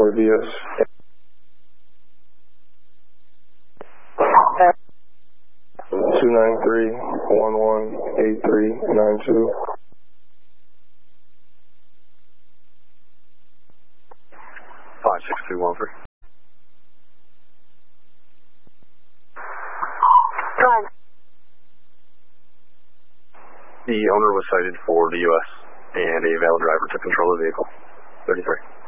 VS. 293-1183-92. 56213. Drive. The owner was cited for the U.S. and a valid driver took control of the vehicle. 33.